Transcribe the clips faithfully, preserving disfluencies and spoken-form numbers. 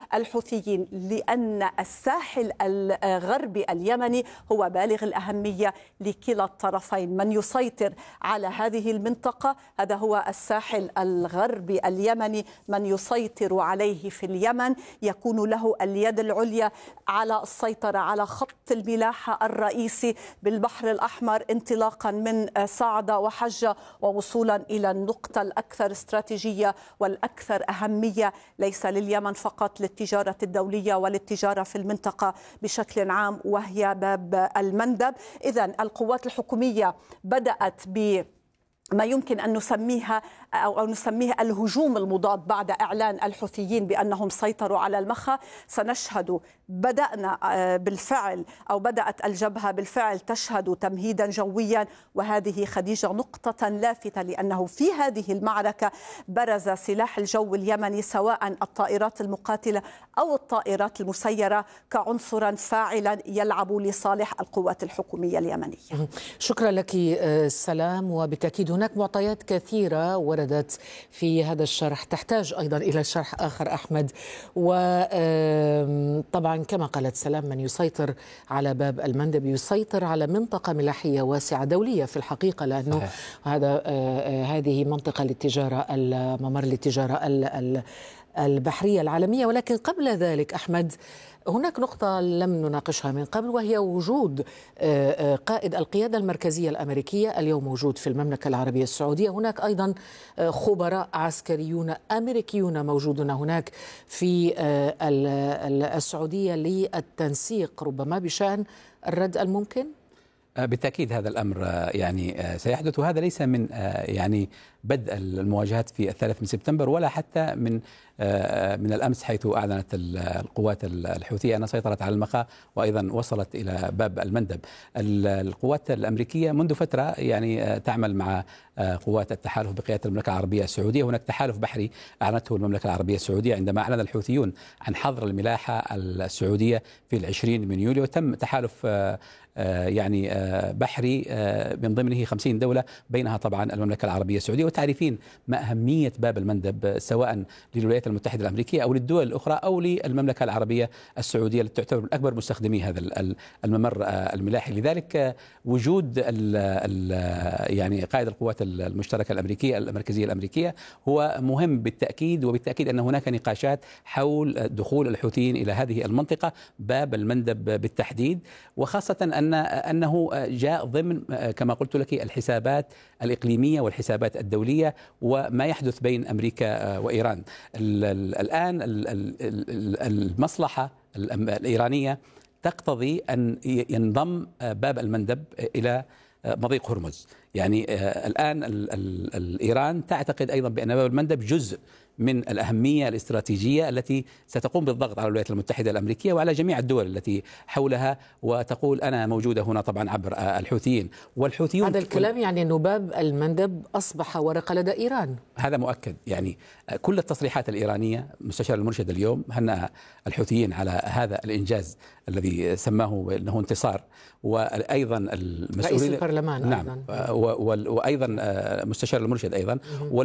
الحوثيين، لأن الساحل الغربي اليمني هو بالغ الأهمية لكلا الطرفين. من يسيطر على هذه المنطقة هذا هو الساحل الغربي اليمني، من يسيطر عليه في اليمن يكون له اليد العليا على السيطرة على خط الملاحة الرئيسي بالبحر الأحمر، انطلاقا من صعدة وحجة ووصولا إلى النقطة الأكثر استراتيجية والأكثر أهمية ليس لليمن فقط، للتجارة الدولية وللتجارة في المنطقة بشكل عام، وهي باب المندب. إذن القوات الحكومية بدأت ب ما يمكن أن نسميها أو نسميه الهجوم المضاد بعد إعلان الحوثيين بأنهم سيطروا على المخا. سنشهد بدأنا بالفعل أو بدأت الجبهة بالفعل تشهد تمهيدا جويا، وهذه خديجة نقطة لافتة، لأنه في هذه المعركة برز سلاح الجو اليمني سواء الطائرات المقاتلة أو الطائرات المسيرة كعنصرا فاعلا يلعب لصالح القوات الحكومية اليمنية. شكرا لك سلام. وبالتأكيد هناك معطيات كثيرة وردت في هذا الشرح تحتاج أيضا إلى شرح آخر أحمد. وطبعا كما قالت سلام، من يسيطر على باب المندب يسيطر على منطقة ملاحية واسعة دولية في الحقيقة، لأنه هذا هذه منطقة للتجارة، الممر للتجارة البحرية العالمية. ولكن قبل ذلك أحمد، هناك نقطة لم نناقشها من قبل، وهي وجود قائد القيادة المركزية الأمريكية اليوم موجود في المملكة العربية السعودية. هناك أيضا خبراء عسكريون أمريكيون موجودون هناك في السعودية للتنسيق ربما بشأن الرد الممكن. بالتأكيد هذا الأمر يعني سيحدث، وهذا ليس من يعني بدء المواجهات في الثالث من سبتمبر، ولا حتى من من الأمس، حيث أعلنت القوات الحوثية أنها سيطرت على المخا وأيضا وصلت إلى باب المندب. القوات الأمريكية منذ فترة يعني تعمل مع قوات التحالف بقيادة المملكة العربية السعودية. هناك تحالف بحري أعلنته المملكة العربية السعودية عندما أعلن الحوثيون عن حظر الملاحة السعودية في العشرين من يوليو. تم تحالف يعني بحري من ضمنه خمسين دولة، بينها طبعا المملكة العربية السعودية. وتعرفين ما أهمية باب المندب سواء للولايات المتحدة الأمريكية أو للدول الأخرى أو للمملكة العربية السعودية التي تعتبر من أكبر مستخدمي هذا الممر الملاحي. لذلك وجود ال ال يعني قائد القوات المشتركة الأمريكية المركزية الأمريكية هو مهم بالتأكيد. وبالتأكيد أن هناك نقاشات حول دخول الحوثيين إلى هذه المنطقة، باب المندب بالتحديد، وخاصة أن أنه جاء ضمن كما قلت لك الحسابات الإقليمية والحسابات الدولية وما يحدث بين أمريكا وإيران. الآن المصلحة الإيرانية تقتضي أن ينضم باب المندب إلى مضيق هرمز. يعني الآن الإيران تعتقد أيضا بأن باب المندب جزء من الأهمية الاستراتيجية التي ستقوم بالضغط على الولايات المتحدة الأمريكية وعلى جميع الدول التي حولها، وتقول أنا موجودة هنا طبعا عبر الحوثيين. والحوثيون هذا الكلام يعني أن باب المندب أصبح ورقة لدى إيران. هذا مؤكد. يعني كل التصريحات الإيرانية، مستشار المرشد اليوم هنأ الحوثيين على هذا الإنجاز الذي سماه أنه انتصار، وأيضا المسؤولين رئيس البرلمان نعم أيضا. وأيضا مستشار المرشد أيضا،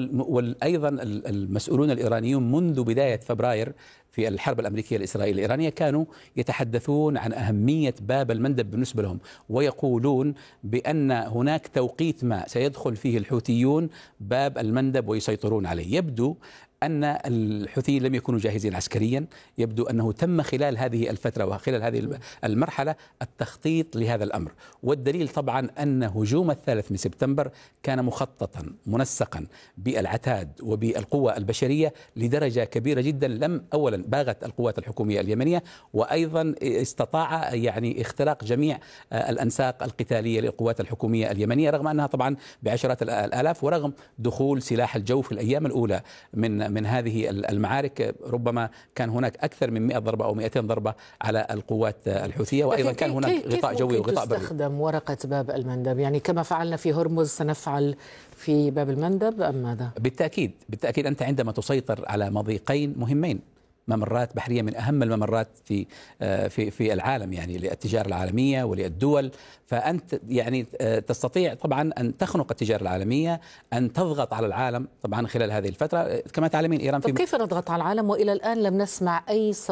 وأيضا المسؤولون الإيرانيون منذ بداية فبراير في الحرب الأمريكية الإسرائيلية الإيرانية كانوا يتحدثون عن أهمية باب المندب بالنسبة لهم، ويقولون بأن هناك توقيت ما سيدخل فيه الحوثيون باب المندب ويسيطرون عليه. يبدو أن الحوثيين لم يكونوا جاهزين عسكريا، يبدو أنه تم خلال هذه الفترة وخلال هذه المرحلة التخطيط لهذا الأمر. والدليل طبعا أن هجوم الثالث من سبتمبر كان مخططا منسقا بالعتاد وبالقوة البشرية لدرجة كبيرة جدا. لم أولا باغت القوات الحكومية اليمنية، وأيضا استطاع يعني اختراق جميع الأنساق القتالية للقوات الحكومية اليمنية، رغم أنها طبعا بعشرات الآلاف، ورغم دخول سلاح الجو في الأيام الأولى من من هذه المعارك. ربما كان هناك أكثر من مئة ضربة أو مئتين ضربة على القوات الحوثية، وأيضا كان هناك غطاء جوي وغطاء بري. تستخدم ورقة باب المندب يعني كما فعلنا في هرمز سنفعل في باب المندب أم ماذا؟ بالتأكيد بالتأكيد. أنت عندما تسيطر على مضيقين مهمين، ممرات بحرية من أهم الممرات في في في العالم يعني للتجارة العالمية وللدول، فأنت يعني تستطيع طبعا أن تخنق التجارة العالمية، أن تضغط على العالم طبعا خلال هذه الفترة. كما تعلمين إيران في كيف نضغط على العالم وإلى الآن لم نسمع أي